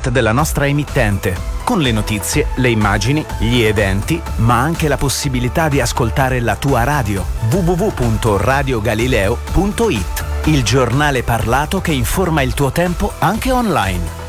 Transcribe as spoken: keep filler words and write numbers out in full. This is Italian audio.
site della nostra emittente, con le notizie, le immagini, gli eventi, ma anche la possibilità di ascoltare la tua radio. w w w punto radio galileo punto it, il giornale parlato che informa il tuo tempo anche online.